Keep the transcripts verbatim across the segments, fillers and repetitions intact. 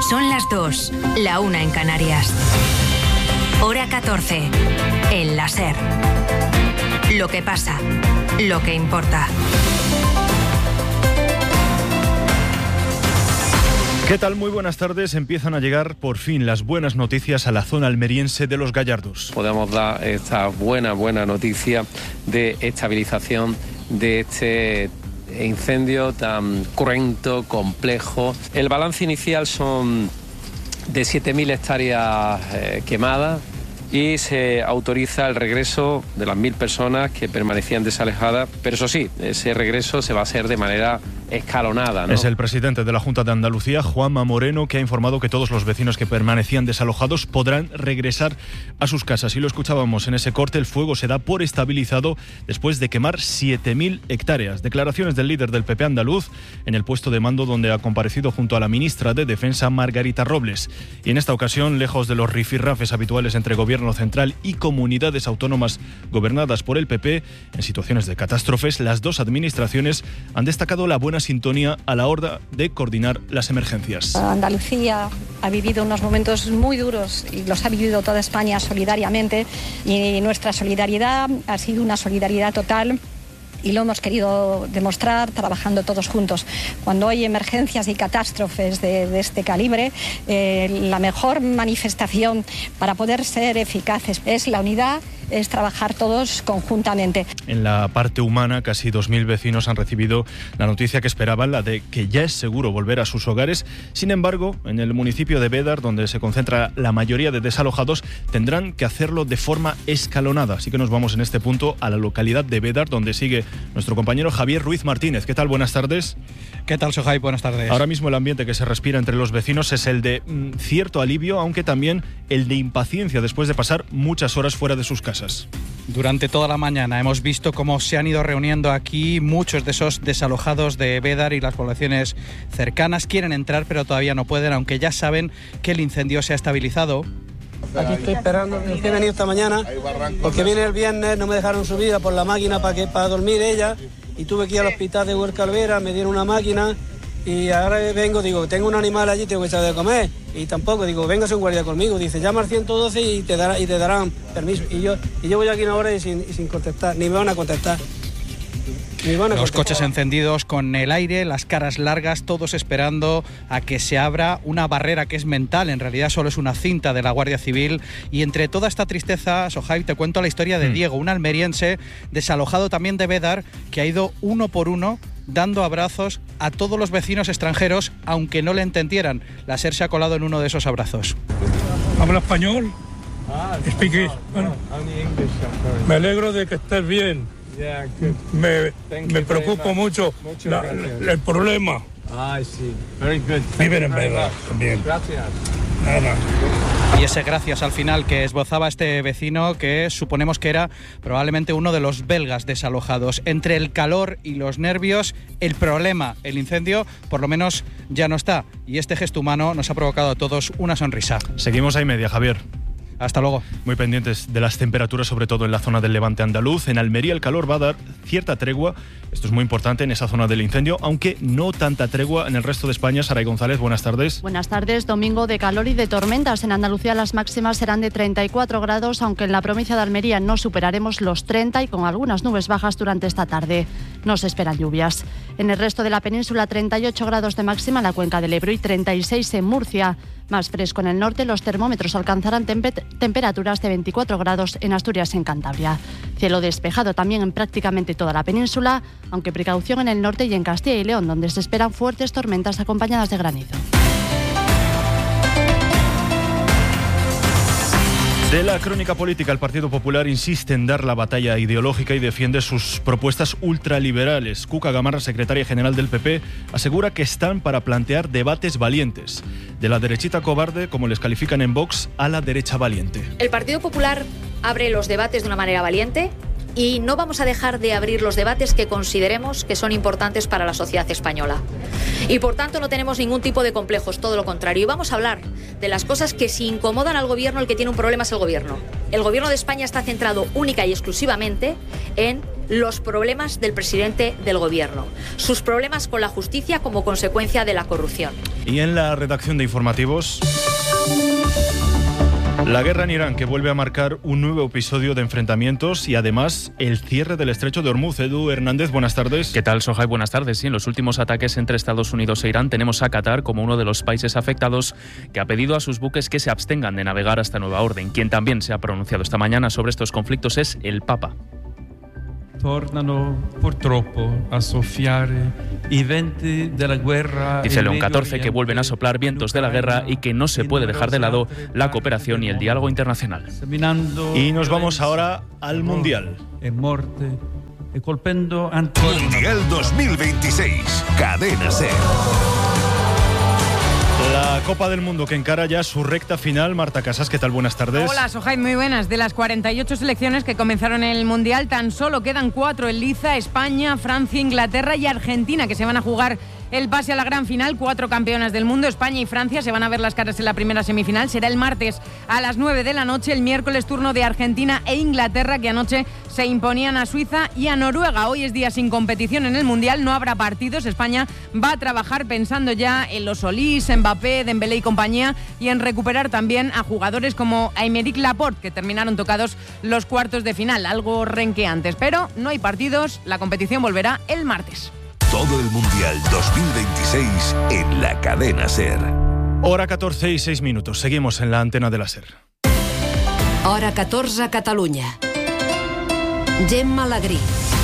Son las dos, la una en Canarias. Hora catorce, en la SER. Lo que pasa, lo que importa. ¿Qué tal? Muy buenas tardes. Empiezan a llegar por fin las buenas noticias a la zona almeriense de Los Gallardos. Podemos dar esta buena, buena noticia de estabilización de este incendio tan cruento, complejo. El balance inicial son de siete mil hectáreas eh, quemadas y se autoriza el regreso de las mil personas que permanecían desalojadas, pero eso sí, ese regreso se va a hacer de manera escalonada, ¿no? Es el presidente de la Junta de Andalucía, Juanma Moreno, que ha informado que todos los vecinos que permanecían desalojados podrán regresar a sus casas. Y lo escuchábamos en ese corte, el fuego se da por estabilizado después de quemar siete mil hectáreas. Declaraciones del líder del P P andaluz en el puesto de mando donde ha comparecido junto a la ministra de Defensa, Margarita Robles. Y en esta ocasión, lejos de los rifirrafes habituales entre gobierno central y comunidades autónomas gobernadas por el P P, en situaciones de catástrofes, las dos administraciones han destacado la buena sintonía a la hora de coordinar las emergencias. Andalucía ha vivido unos momentos muy duros y los ha vivido toda España solidariamente, y nuestra solidaridad ha sido una solidaridad total. Y lo hemos querido demostrar trabajando todos juntos. Cuando hay emergencias y catástrofes de, de este calibre, eh, la mejor manifestación para poder ser eficaces es la unidad, es trabajar todos conjuntamente. En la parte humana, casi dos mil vecinos han recibido la noticia que esperaban, la de que ya es seguro volver a sus hogares. Sin embargo, en el municipio de Bédar, donde se concentra la mayoría de desalojados, tendrán que hacerlo de forma escalonada. Así que nos vamos en este punto a la localidad de Bédar, donde sigue nuestro compañero Javier Ruiz Martínez. ¿Qué tal? Buenas tardes. ¿Qué tal, Sohai? Buenas tardes. Ahora mismo el ambiente que se respira entre los vecinos es el de mm, cierto alivio, aunque también el de impaciencia después de pasar muchas horas fuera de sus casas. Durante toda la mañana hemos visto cómo se han ido reuniendo aquí muchos de esos desalojados de Bédar y las poblaciones cercanas. Quieren entrar, pero todavía no pueden, aunque ya saben que el incendio se ha estabilizado. Aquí estoy esperando, he venido esta mañana porque viene el viernes, no me dejaron subir por la máquina para que para dormir ella, y tuve que ir al hospital de Huerca Alvera, me dieron una máquina y ahora vengo, digo, tengo un animal allí, tengo que echar de comer, y tampoco, digo, véngase un guardia conmigo, dice, llama al ciento doce y te, dará, y te darán permiso, y yo y yo voy aquí una hora y sin, y sin contestar, ni me van a contestar. Los coches encendidos con el aire, las caras largas, todos esperando a que se abra una barrera que es mental, en realidad solo es una cinta de la Guardia Civil. Y entre toda esta tristeza, Sohai, te cuento la historia de Diego, un almeriense desalojado también de Bédar, que ha ido uno por uno dando abrazos a todos los vecinos extranjeros, aunque no le entendieran. La SER se ha colado en uno de esos abrazos. ¿Habla español? Speak English. Bueno, me alegro de que estés bien. Me, me preocupa mucho la, la, el problema. Ah, sí. Very good. Viven en Bédar también. Gracias. Nada. Y ese gracias al final que esbozaba este vecino, que suponemos que era probablemente uno de los belgas desalojados. Entre el calor y los nervios, el problema, el incendio, por lo menos ya no está. Y este gesto humano nos ha provocado a todos una sonrisa. Seguimos ahí media, Javier. Hasta luego. Muy pendientes de las temperaturas, sobre todo en la zona del levante andaluz. En Almería el calor va a dar cierta tregua. Esto es muy importante en esa zona del incendio, aunque no tanta tregua en el resto de España. Saray González, buenas tardes. Buenas tardes. Domingo de calor y de tormentas. En Andalucía las máximas serán de treinta y cuatro grados, aunque en la provincia de Almería no superaremos los treinta y con algunas nubes bajas durante esta tarde. No se esperan lluvias. En el resto de la península, treinta y ocho grados de máxima en la cuenca del Ebro y treinta y seis en Murcia. Más fresco en el norte, los termómetros alcanzarán tempe- temperaturas de veinticuatro grados en Asturias y en Cantabria. Cielo despejado también en prácticamente toda la península, aunque precaución en el norte y en Castilla y León, donde se esperan fuertes tormentas acompañadas de granizo. De la crónica política, el Partido Popular insiste en dar la batalla ideológica y defiende sus propuestas ultraliberales. Cuca Gamarra, secretaria general del P P, asegura que están para plantear debates valientes. De la derechita cobarde, como les califican en Vox, a la derecha valiente. El Partido Popular abre los debates de una manera valiente y no vamos a dejar de abrir los debates que consideremos que son importantes para la sociedad española. Y por tanto no tenemos ningún tipo de complejos, todo lo contrario. Y vamos a hablar de las cosas que si incomodan al gobierno, el que tiene un problema es el gobierno. El gobierno de España está centrado única y exclusivamente en los problemas del presidente del gobierno, sus problemas con la justicia como consecuencia de la corrupción. Y en la redacción de informativos, la guerra en Irán, que vuelve a marcar un nuevo episodio de enfrentamientos y además el cierre del estrecho de Hormuz. Edu Hernández, buenas tardes. ¿Qué tal, Sohai? Buenas tardes. Sí, en los últimos ataques entre Estados Unidos e Irán tenemos a Qatar como uno de los países afectados, que ha pedido a sus buques que se abstengan de navegar hasta nueva orden. Quien también se ha pronunciado esta mañana sobre estos conflictos es el Papa. Tornano purtroppo a soffiare i venti della guerra. Dice León catorce que vuelven a soplar vientos de la guerra y que no se puede dejar de lado la cooperación y el diálogo internacional. Y nos vamos ahora al Mundial. Mundial dos mil veintiséis, Cadena SER. La Copa del Mundo que encara ya su recta final. Marta Casas, ¿qué tal? Buenas tardes. Hola, Sohai, muy buenas. De las cuarenta y ocho selecciones que comenzaron el Mundial, tan solo quedan cuatro en liza: España, Francia, Inglaterra y Argentina, que se van a jugar el pase a la gran final. Cuatro campeonas del mundo, España y Francia, se van a ver las caras en la primera semifinal. Será el martes a las nueve de la noche. El miércoles turno de Argentina e Inglaterra, que anoche se imponían a Suiza y a Noruega. Hoy es día sin competición en el Mundial, no habrá partidos. España va a trabajar pensando ya en los Solís, Mbappé, Dembélé y compañía, y en recuperar también a jugadores como Aymeric Laporte, que terminaron tocados los cuartos de final, algo renqueantes. Pero no hay partidos, la competición volverá el martes. Todo el Mundial dos mil veintiséis en la Cadena SER. Hora catorce y seis minutos. Seguimos en la antena de la SER. Hora catorze, Catalunya. Gemma Alegrí.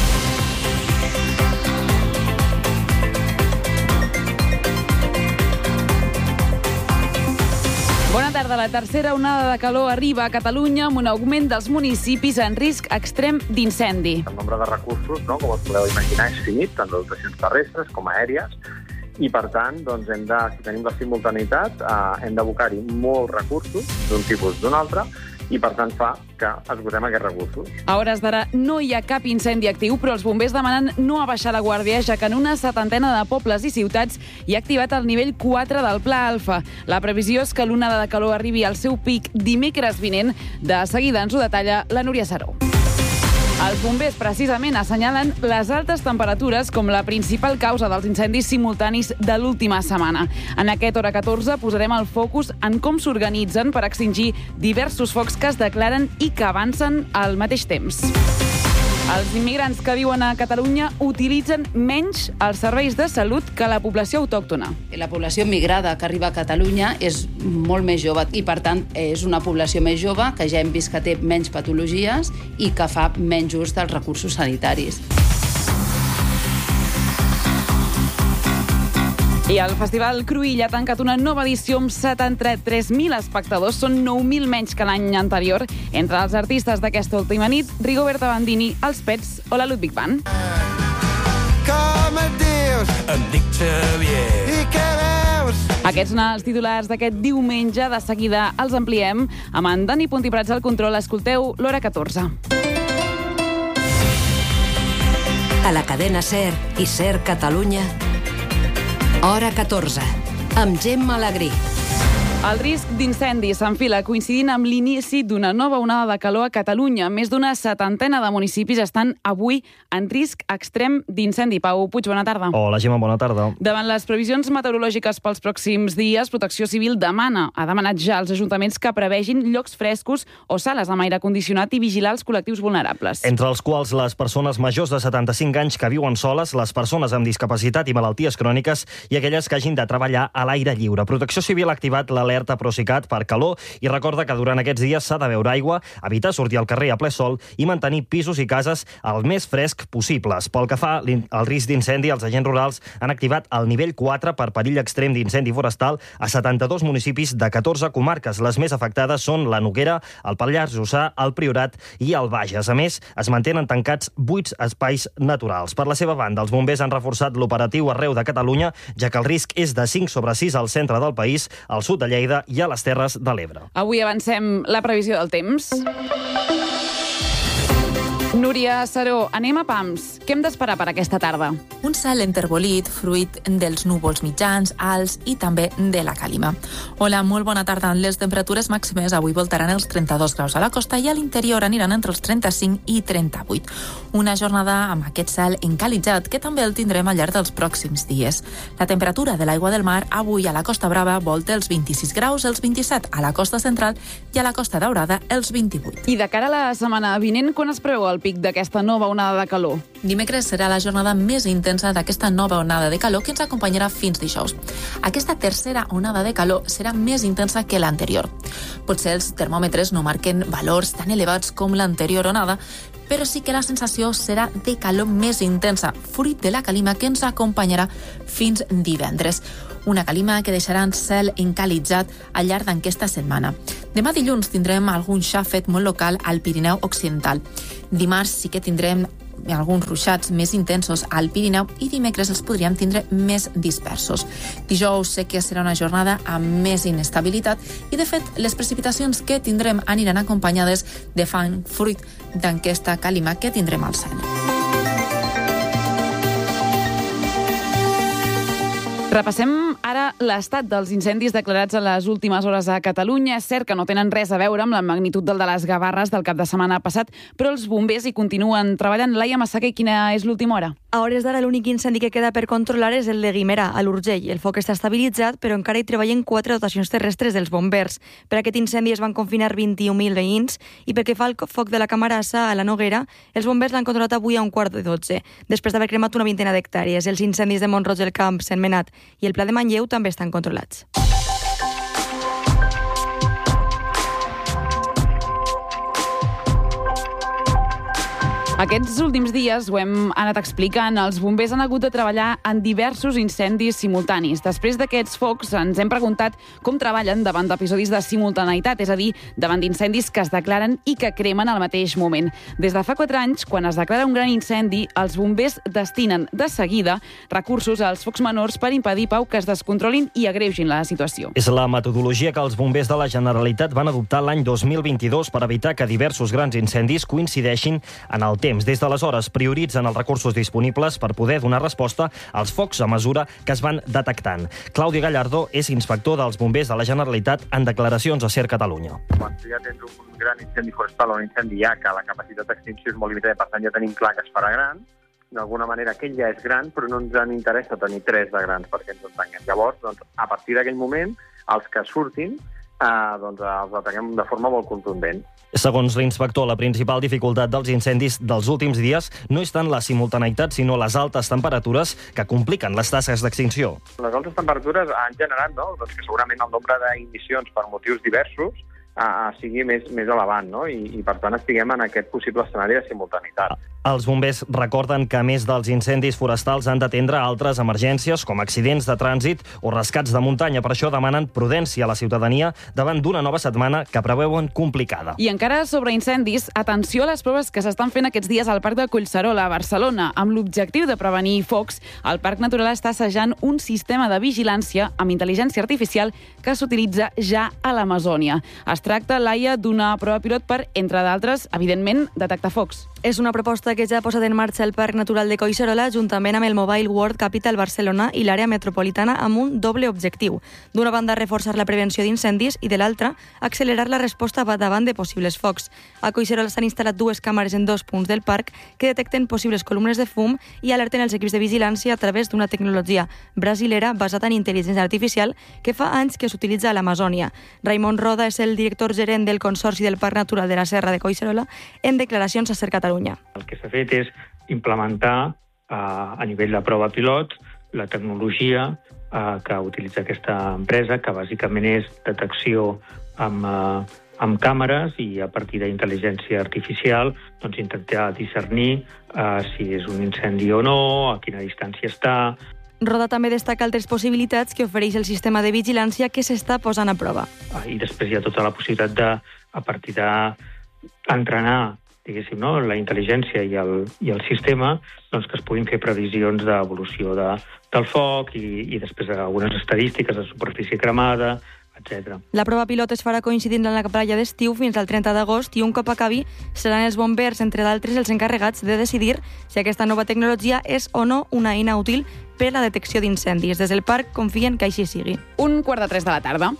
Bona tarda. La tercera onada de calor arriba a Catalunya amb un augment dels municipis en risc extrem d'incendi. El nombre de recursos, no, com us podeu imaginar, és finit, tant de dotacions terrestres com aèries, i per tant, doncs, hem de, si tenim la simultaneïtat, eh, hem d'abocar-hi molts recursos d'un tipus d'un altre, i per tant fa que esgotem aquests recursos. A hores d'ara no hi ha cap incendi actiu, però els bombers demanen no abaixar la guàrdia, ja que en una setantena de pobles i ciutats hi ha activat el nivell quatre del Pla Alfa. La previsió és que l'onada de calor arribi al seu pic dimecres vinent. De seguida ens ho detalla la Núria Saró. Els bombers precisament assenyalen les altes temperatures com la principal causa dels incendis simultanis de l'última setmana. En aquest Hora catorze posarem el focus en com s'organitzen per extingir diversos focs que es declaren i que avancen al mateix temps. Els immigrants que viuen a Catalunya utilitzen menys els serveis de salut que la població autòctona. La població migrada que arriba a Catalunya és molt més jove i, per tant, és una població més jove que ja hem vist que té menys patologies i que fa menys ús dels recursos sanitaris. I el Festival Cruïlla ha tancat una nova edició amb setanta-tres mil espectadors. Són nou mil menys que l'any anterior. Entre els artistes d'aquesta última nit, Rigoberta Bandini, Els Pets o la Ludwig Band. Com et dius? Em dic Xavier. I què veus? Aquests són els titulars d'aquest diumenge. De seguida els ampliem. Amb en Dani Puntiprats al control, escolteu l'Hora catorze. A la Cadena SER i SER Catalunya, Hora catorze, amb Gemma Alegrí. El risc d'incendi s'enfila coincidint amb l'inici d'una nova onada de calor a Catalunya. Més d'una setantena de municipis estan avui en risc extrem d'incendi. Pau Puig, bona tarda. Hola, Gemma, bona tarda. Davant les previsions meteorològiques pels pròxims dies, Protecció Civil demana, ha demanat ja als ajuntaments que prevegin llocs frescos o sales amb aire condicionat i vigilar els col·lectius vulnerables. Entre els quals les persones majors de setanta-cinc anys que viuen soles, les persones amb discapacitat i malalties cròniques i aquelles que hagin de treballar a l'aire lliure. Protecció Civil ha activat la alerta Procicat per calor i recorda que durant aquests dies s'ha de beure aigua, evitar sortir al carrer a ple sol i mantenir pisos i cases el més fresc possibles. Pel que fa al risc d'incendi, els agents rurals han activat el nivell quatre per perill extrem d'incendi forestal a setanta-dos municipis de catorze comarques. Les més afectades són la Noguera, el Pallars Jussà, el Priorat i el Bages. A més, es mantenen tancats vuit espais naturals. Per la seva banda, els bombers han reforçat l'operatiu arreu de Catalunya, ja que el risc és de cinc sobre sis al centre del país, al sud de Lleida i a les Terres de l'Ebre. Avui avancem la previsió del temps. Núria Maria Saró, anem a pams. Què hem d'esperar per aquesta tarda? Un cel enterbolit, fruit dels núvols mitjans, alts i també de la càlima. Hola, molt bona tarda. Les temperatures màximes avui voltaran els trenta-dos graus a la costa i a l'interior aniran entre els trenta-cinc i trenta-vuit. Una jornada amb aquest cel encalitzat que també el tindrem al llarg dels pròxims dies. La temperatura de l'aigua del mar avui a la Costa Brava volta els vint-i-sis graus, els vint-i-set a la costa central i a la Costa Daurada els vint-i-vuit. I de cara a la setmana vinent, quan es preveu el pic d'aquesta nova onada de calor? Dimecres serà la jornada més intensa d'aquesta nova onada de calor que ens acompanyarà fins dijous. Aquesta tercera onada de calor serà més intensa que l'anterior. Potser els termòmetres no marquen valors tan elevats com l'anterior onada, però sí que la sensació serà de calor més intensa, fruit de la calima que ens acompanyarà fins divendres. Una calima que deixarà el cel encalitzat al llarg d'aquesta setmana. Demà dilluns tindrem algun xàfec molt local al Pirineu Occidental. Dimarts sí que tindrem alguns ruixats més intensos al Pirineu i dimecres els podríem tindre més dispersos. Dijous sé que serà una jornada amb més inestabilitat i, de fet, les precipitacions que tindrem aniran acompanyades de fang fruit d'aquesta calima que tindrem al cel. Repassem ara l'estat dels incendis declarats a les últimes hores a Catalunya. És cert que no tenen res a veure amb la magnitud del de les Gavarres del cap de setmana passat, però els bombers hi continuen treballant. Laia Massaguer, quina és l'última hora? A hores d'ara l'únic incendi que queda per controlar és el de Guimerà, a l'Urgell. El foc està estabilitzat, però encara hi treballen quatre dotacions terrestres dels bombers. Per aquest incendi es van confinar vint-i-un mil veïns i pel que fa al foc de la Camarassa a la Noguera, els bombers l'han controlat avui a un quart de dotze, després d'haver cremat una vintena d'hectàrees. Els incendis de Mont-roig del Camp, Sentmenat i el Pla de Manlleu també estan controlats. Aquests últims dies ho hem anat explicant, els bombers han hagut de treballar en diversos incendis simultanis. Després d'aquests focs ens hem preguntat com treballen davant d'episodis de simultaneïtat, és a dir, davant d'incendis que es declaren i que cremen al mateix moment. Des de fa quatre anys, quan es declara un gran incendi, els bombers destinen de seguida recursos als focs menors per impedir, Pau, que es descontrolin i agreugin la situació. És la metodologia que els bombers de la Generalitat van adoptar l'any dos mil vint-i-dos per evitar que diversos grans incendis coincideixin en el temps. Des d'aleshores prioritzen els recursos disponibles per poder donar resposta als focs a mesura que es van detectant. Claudi Gallardó és inspector dels bombers de la Generalitat en declaracions a SER Catalunya. Quan tu ja tens un gran incendi forestal o un incendi ja que la capacitat d'extinció és molt limitada, per tant ja tenim clar que es farà gran, d'alguna manera aquell ja és gran, però no ens en interessa tenir tres de grans perquè ens entenguem. Llavors, doncs, a partir d'aquell moment, els que surtin eh, doncs, els ataquem de forma molt contundent. Segons l'inspector, la principal dificultat dels incendis dels últims dies no és tant la simultaneïtat, sinó les altes temperatures que compliquen les tasques d'extinció. Les altes temperatures han generat no? doncs que segurament el nombre d'ignicions per motius diversos uh, sigui més, més elevat, no? I, i per tant estiguem en aquest possible escenari de simultaneïtat. Els bombers recorden que, a més dels incendis forestals, han d'atendre altres emergències, com accidents de trànsit o rescats de muntanya. Per això demanen prudència a la ciutadania davant d'una nova setmana que preveuen complicada. I encara sobre incendis, atenció a les proves que s'estan fent aquests dies al Parc de Collserola, a Barcelona. Amb l'objectiu de prevenir focs, el Parc Natural està assajant un sistema de vigilància amb intel·ligència artificial que s'utilitza ja a l'Amazònia. Es tracta, Laia, d'una prova pilot per, entre d'altres, evidentment, detectar focs. És una proposta que ja ha posat en marxa el Parc Natural de Collserola juntament amb el Mobile World Capital Barcelona i l'àrea metropolitana amb un doble objectiu. D'una banda, reforçar la prevenció d'incendis i de l'altra, accelerar la resposta davant de possibles focs. A Collserola s'han instal·lat dues càmeres en dos punts del parc que detecten possibles columnes de fum i alerten els equips de vigilància a través d'una tecnologia brasilera basada en intel·ligència artificial que fa anys que s'utilitza a l'Amazònia. Raimon Roda és el director gerent del Consorci del Parc Natural de la Serra de Collserola en declaracions a SER Catalunya. El que s'ha fet és implementar eh, a nivell de prova pilot la tecnologia eh, que utilitza aquesta empresa, que bàsicament és detecció amb, eh, amb càmeres i a partir d'intel·ligència artificial doncs, intentar discernir eh, si és un incendi o no, a quina distància està. Roda també destaca altres possibilitats que ofereix el sistema de vigilància que s'està posant a prova. I després hi ha tota la possibilitat de, a partir d'entrenar diguéssim, no? la intel·ligència i el, i el sistema, doncs que es puguin fer previsions d'evolució de, del foc i, i després algunes estadístiques de superfície cremada, etcètera. La prova pilot es farà coincidint amb la campanya d'estiu fins al trenta d'agost i un cop acabi seran els bombers, entre d'altres, els encarregats de decidir si aquesta nova tecnologia és o no una eina útil per a la detecció d'incendis. Des del parc confien que així sigui. Un quart de tres de la tarda.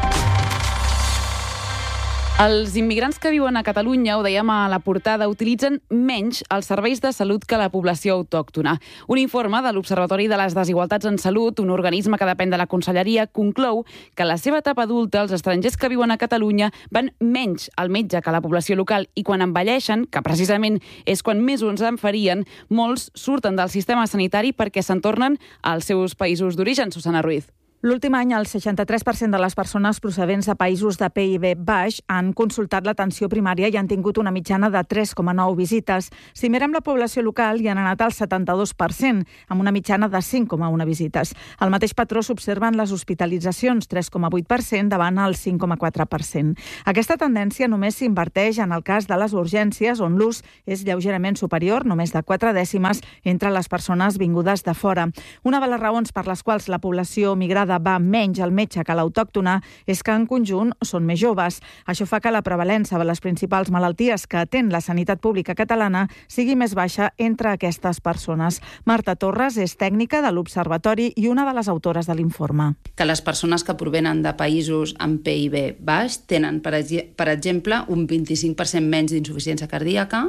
Els immigrants que viuen a Catalunya, ho dèiem a la portada, utilitzen menys els serveis de salut que la població autòctona. Un informe de l'Observatori de les Desigualtats en Salut, un organisme que depèn de la Conselleria, conclou que a la seva etapa adulta els estrangers que viuen a Catalunya van menys al metge que la població local i quan envelleixen, que precisament és quan més uns en farien, molts surten del sistema sanitari perquè se'n tornen als seus països d'origen. Susana Ruiz. L'últim any, el seixanta-tres per cent de les persones procedents de països de P I B baix han consultat l'atenció primària i han tingut una mitjana de tres coma nou visites. Si mirem la població local, hi han anat al setanta-dos per cent, amb una mitjana de cinc coma un visites. El mateix patró s'observa en les hospitalitzacions, tres coma vuit per cent davant el cinc coma quatre per cent. Aquesta tendència només s'inverteix en el cas de les urgències, on l'ús és lleugerament superior, només de quatre dècimes, entre les persones vingudes de fora. Una de les raons per les quals la població migrada va menys al metge que l'autòctona és que en conjunt són més joves. Això fa que la prevalença de les principals malalties que atén la sanitat pública catalana sigui més baixa entre aquestes persones. Marta Torres és tècnica de l'Observatori i una de les autores de l'informe. Que les persones que provenen de països amb P I B baix tenen, per, per exemple, un vint-i-cinc per cent menys d'insuficiència cardíaca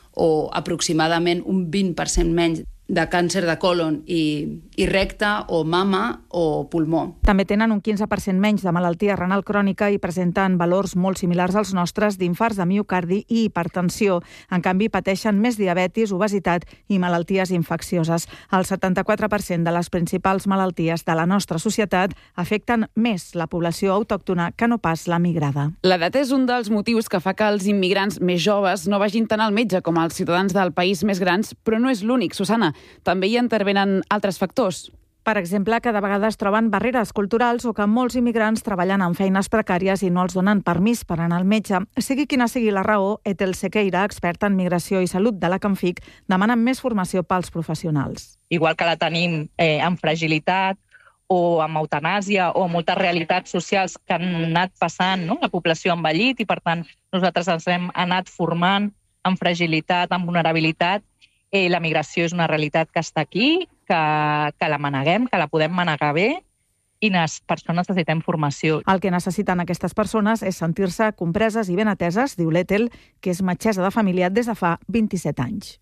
o aproximadament un vint per cent menys de càncer de colon i, i recte o mama o pulmó. També tenen un quinze per cent menys de malaltia renal crònica i presenten valors molt similars als nostres d'infarts de miocardi i hipertensió. En canvi, pateixen més diabetis, obesitat i malalties infeccioses. El setanta-quatre per cent de les principals malalties de la nostra societat afecten més la població autòctona que no pas la migrada. L'edat és un dels motius que fa que els immigrants més joves no vagin tant al metge com els ciutadans del país més grans, però no és l'únic, Susana. També hi intervenen altres factors. Per exemple, que de vegades troben barreres culturals o que molts immigrants treballen en feines precàries i no els donen permís per anar al metge. Sigui quina sigui la raó, Etel Sequeira, experta en migració i salut de la Camfic, demana més formació pels professionals. Igual que la tenim eh, en fragilitat o amb eutanàsia o amb moltes realitats socials que han anat passant, no? La població ha envellit i, per tant, nosaltres ens hem anat formant en fragilitat, en vulnerabilitat. Eh, la migració és una realitat que està aquí, que, que la maneguem, que la podem manegar bé i les persones necessitem formació. El que necessiten aquestes persones és sentir-se compreses i ben ateses, diu l'Etel, que és metgessa de família des de fa vint-i-set anys.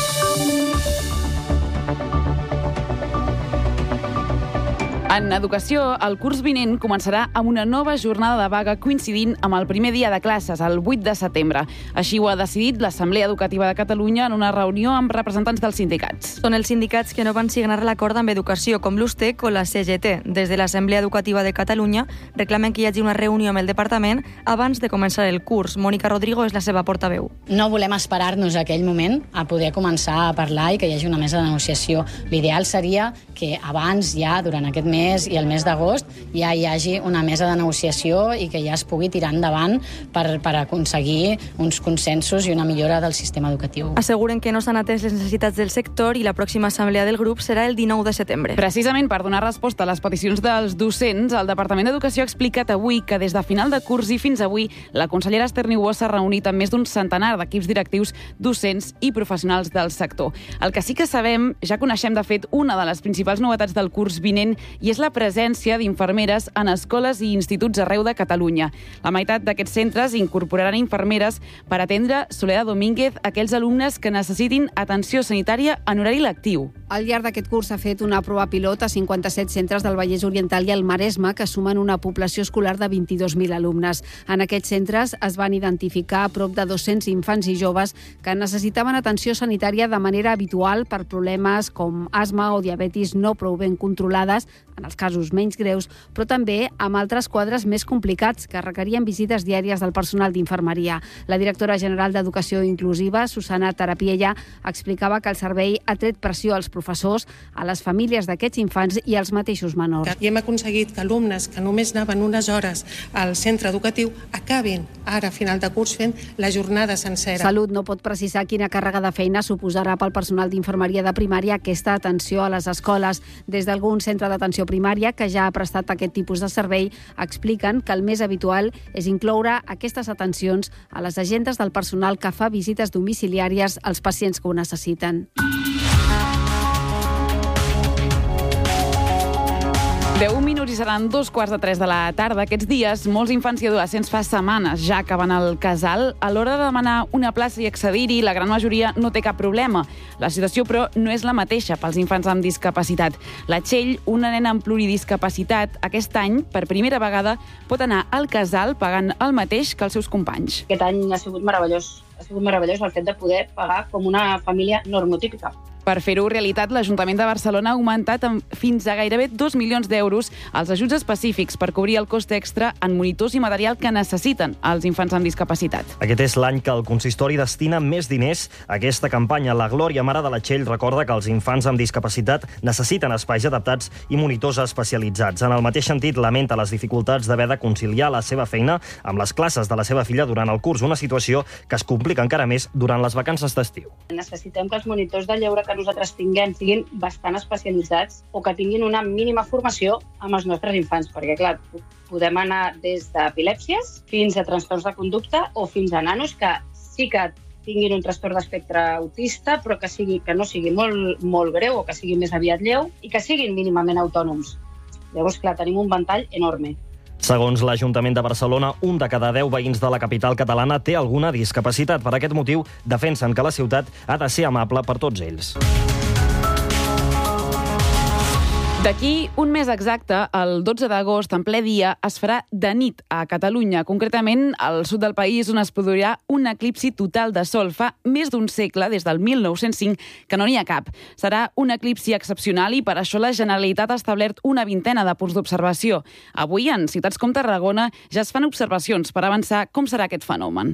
En educació, el curs vinent començarà amb una nova jornada de vaga coincidint amb el primer dia de classes, el vuit de setembre. Així ho ha decidit l'Assemblea Educativa de Catalunya en una reunió amb representants dels sindicats. Són els sindicats que no van signar l'acord amb Educació, com l'U S T E C o la C G T. Des de l'Assemblea Educativa de Catalunya reclamen que hi hagi una reunió amb el departament abans de començar el curs. Mònica Rodrigo és la seva portaveu. No volem esperar-nos a aquell moment a poder començar a parlar i que hi hagi una mesa de negociació. L'ideal seria que abans, ja durant aquest mes i el mes d'agost, ja hi hagi una mesa de negociació i que ja es pugui tirar endavant per, per aconseguir uns consensos i una millora del sistema educatiu. Asseguren que no s'han atès les necessitats del sector i la pròxima assemblea del grup serà el dinou de setembre. Precisament per donar resposta a les peticions dels docents, el Departament d'Educació ha explicat avui que des de final de curs i fins avui la consellera Esther Niubó s'ha reunit amb més d'un centenar d'equips directius, docents i professionals del sector. El que sí que sabem, ja coneixem de fet una de les principals novetats del curs vinent i és la presència d'infermeres en escoles i instituts arreu de Catalunya. La meitat d'aquests centres incorporaran infermeres per atendre Soledad Domínguez aquells alumnes que necessitin atenció sanitària en horari lectiu. Al llarg d'aquest curs s'ha fet una prova pilot a cinquanta-set centres del Vallès Oriental i el Maresme, que sumen una població escolar de vint-i-dos mil alumnes. En aquests centres es van identificar a prop de dos-cents infants i joves que necessitaven atenció sanitària de manera habitual per problemes com asma o diabetis no prou ben controlades, en els casos menys greus, però també amb altres quadres més complicats que requerien visites diàries del personal d'infermeria. La directora general d'Educació Inclusiva, Susana Tarapiella, explicava que el servei ha tret pressió als professors, a les famílies d'aquests infants i als mateixos menors. I hem aconseguit que alumnes que només anaven unes hores al centre educatiu acabin ara a final de curs fent la jornada sencera. Salut no pot precisar quina càrrega de feina suposarà pel personal d'infermeria de primària aquesta atenció a les escoles. Des d'algun centre d'atenció primària, que ja ha prestat aquest tipus de servei, expliquen que el més habitual és incloure aquestes atencions a les agendes del personal que fa visites domiciliàries als pacients que ho necessiten. deu minuts i seran dos quarts de tres de la tarda. Aquests dies, molts infants i adolescents fa setmanes ja que van al casal. A l'hora de demanar una plaça i accedir-hi, la gran majoria no té cap problema. La situació, però, no és la mateixa pels infants amb discapacitat. La Txell, una nena amb pluridiscapacitat, aquest any, per primera vegada, pot anar al casal pagant el mateix que els seus companys. Aquest any ha sigut meravellós. Ha sigut meravellós el fet de poder pagar com una família normotípica. Per fer-ho realitat, l'Ajuntament de Barcelona ha augmentat fins a gairebé dos milions d'euros els ajuts específics per cobrir el cost extra en monitors i material que necessiten els infants amb discapacitat. Aquest és l'any que el consistori destina més diners a aquesta campanya. La Glòria, mare de la Txell, recorda que els infants amb discapacitat necessiten espais adaptats i monitors especialitzats. En el mateix sentit, lamenta les dificultats d'haver de conciliar la seva feina amb les classes de la seva filla durant el curs, una situació que es complica encara més durant les vacances d'estiu. Necessitem que els monitors de lleure que nosaltres tinguem siguin bastant especialitzats o que tinguin una mínima formació amb els nostres infants, perquè, clar, podem anar des d'epilèpsies fins a trastorns de conducta o fins a nanos que sí que tinguin un trastorn d'espectre autista, però que, sigui, que no sigui molt, molt greu o que sigui més aviat lleu i que siguin mínimament autònoms. Llavors, clar, tenim un ventall enorme. Segons l'Ajuntament de Barcelona, un de cada deu veïns de la capital catalana té alguna discapacitat. Per aquest motiu, defensen que la ciutat ha de ser amable per tots ells. D'aquí un mes exacte, el dotze d'agost, en ple dia, es farà de nit a Catalunya, concretament al sud del país, on es produirà un eclipsi total de sol. Fa més d'un segle, des del mil nou-cents cinc, que no n'hi ha cap. Serà un eclipsi excepcional i per això la Generalitat ha establert una vintena de punts d'observació. Avui, en ciutats com Tarragona, ja es fan observacions per avançar com serà aquest fenomen.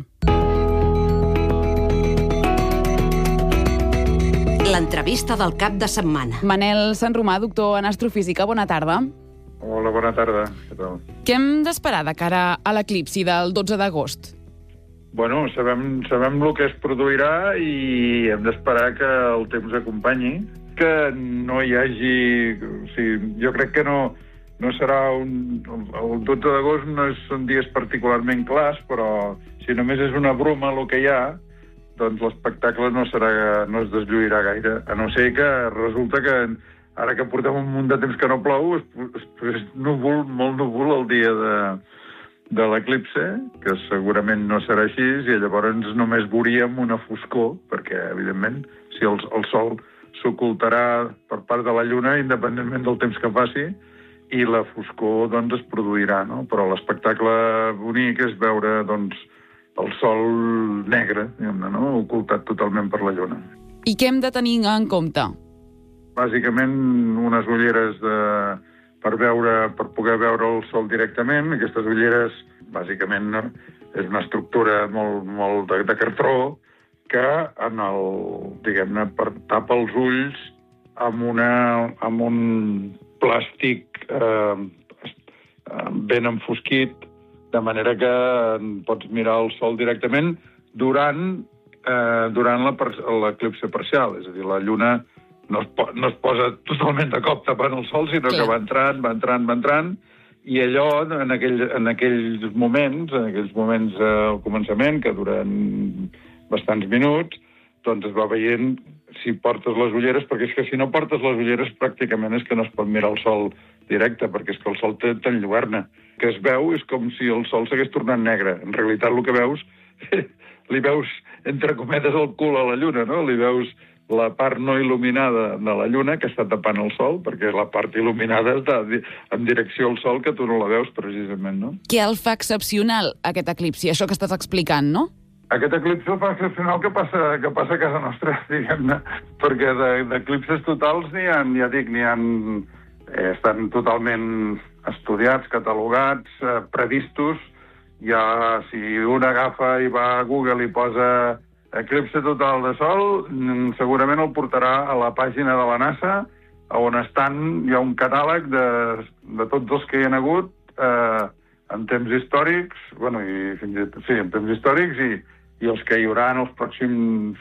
L'entrevista del cap de setmana. Manel Sanromà, doctor en astrofísica, bona tarda. Hola, bona tarda. Què tal? Què hem d'esperar de cara a l'eclipsi del dotze d'agost? Bueno, sabem, sabem el que es produirà i hem d'esperar que el temps acompanyi, que no hi hagi... O sigui, jo crec que no, no serà un... El dotze d'agost no són dies particularment clars, però si només és una bruma el que hi ha, doncs l'espectacle no serà, no es deslluirà gaire, a no ser que resulta que ara que portem un munt de temps que no plou, és, és núvol, molt núvol el dia de, de l'eclipse, que segurament no serà així, i llavors només veuríem una foscor, perquè, evidentment, si el, el sol s'ocultarà per part de la lluna, independentment del temps que passi, i la foscor, doncs, es produirà, no? Però l'espectacle bonic és veure, doncs, el sol negre, diguem-ne, no? Ocultat totalment per la lluna. I què hem de tenir en compte? Bàsicament, unes ulleres de, per, veure, per poder veure el sol directament. Aquestes ulleres, bàsicament, no? És una estructura molt, molt de, de cartró que en el, diguem-ne, per tapa els ulls amb, una, amb un plàstic eh, ben enfosquit, de manera que pots mirar el sol directament durant, eh, durant l'eclipse parcial. És a dir, la lluna no es, po no es posa totalment de cop tapant el sol, sinó sí. que va entrant, va entrant, va entrant, i allò, en, aquell, en aquells moments, en aquells moments eh, al començament, que duren bastants minuts, doncs es va veient si portes les ulleres, perquè és que si no portes les ulleres pràcticament és que no es pot mirar el sol directe, perquè és que el sol t'enlluerna. Que es veu és com si el sol s'hagués tornat negre. En realitat el que veus, li veus, entre cometes, el cul a la lluna, no? Li veus la part no il·luminada de la lluna que està tapant el sol, perquè la part il·luminada està en direcció al sol, que tu no la veus precisament, no? Què el fa excepcional, aquest eclipsi? Això que estàs explicant, no? Aquest eclipse el fa excepcional que passa, que passa a casa nostra, diguem-ne, perquè d'eclipses totals n'hi ha, ja dic, n'hi ha... Eh, estan totalment estudiats, catalogats, eh, previstos. Ja, si un agafa i va a Google i posa eclipse total de sol, segurament el portarà a la pàgina de la NASA, on estan, hi ha un catàleg de, de tots els que hi ha hagut eh, en temps històrics, bueno, i fins i tot, sí, en temps històrics, i, i els que hi haurà en els pròxims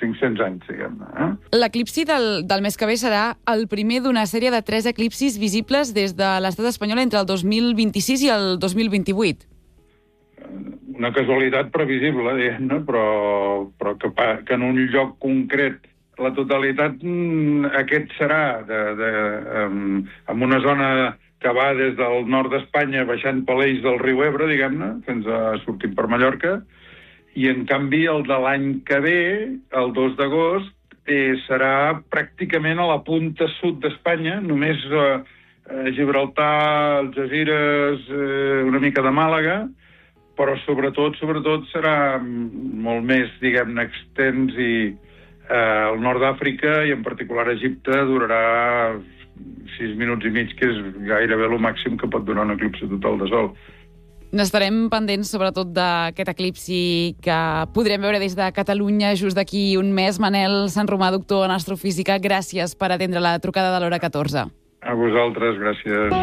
cinc-cents anys, diguem-ne. Eh? L'eclipsi del, del mes que ve serà el primer d'una sèrie de tres eclipsis visibles des de l'estat espanyol entre el dos mil vint-i-sis i el dos mil vint-i-vuit. Una casualitat previsible, diguem-ne, però, però que, que en un lloc concret la totalitat aquest serà de, de, um, en una zona que va des del nord d'Espanya baixant per l'eix del riu Ebre, diguem-ne, fins a sortir per Mallorca, i en canvi el de l'any que ve, el dos d'agost, eh, serà pràcticament a la punta sud d'Espanya, només eh, Gibraltar, Algesires, eh, una mica de Màlaga, però sobretot, sobretot serà molt més, diguem-ne, extens i eh, el nord d'Àfrica i en particular Egipte durarà sis minuts i mig, que és gairebé el màxim que pot durar un eclipsi total de sol. N'estarem pendents sobretot d'aquest eclipsi que podrem veure des de Catalunya just d'aquí un mes. Manel Sanromà, doctor en astrofísica, gràcies per atendre la trucada de l'hora catorze. A vosaltres, gràcies.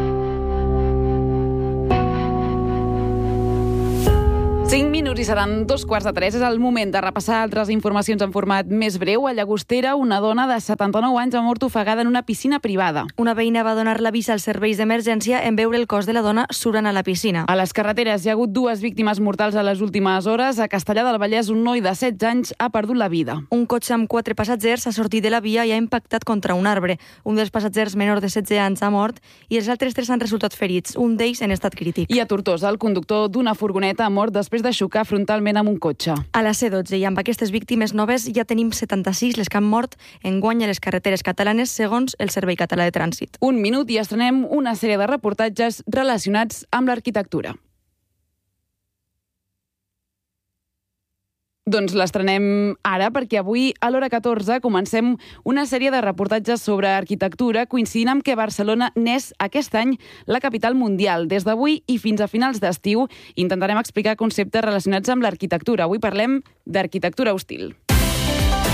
cinc minuts i seran dos quarts de tres. És el moment de repassar altres informacions en format més breu. A Llagostera, una dona de setanta-nou anys ha mort ofegada en una piscina privada. Una veïna va donar l'avís als serveis d'emergència en veure el cos de la dona surant a la piscina. A les carreteres hi ha hagut dues víctimes mortals a les últimes hores. A Castellar del Vallès, un noi de setze anys ha perdut la vida. Un cotxe amb quatre passatgers ha sortit de la via i ha impactat contra un arbre. Un dels passatgers menor de setze anys ha mort i els altres tres han resultat ferits, un d'ells en estat crític. I a Tortosa, el conductor d'una furgoneta ha mort després de xocar frontalment amb un cotxe. A la C dotze i amb aquestes víctimes noves ja tenim setanta-sis les que han mort enguany a les carreteres catalanes segons el Servei Català de Trànsit. Un minut i estrenem una sèrie de reportatges relacionats amb l'arquitectura. Doncs l'estrenem ara perquè avui a l'hora catorze comencem una sèrie de reportatges sobre arquitectura coincidint amb que Barcelona n'és aquest any la capital mundial. Des d'avui i fins a finals d'estiu intentarem explicar conceptes relacionats amb l'arquitectura. Avui parlem d'arquitectura hostil.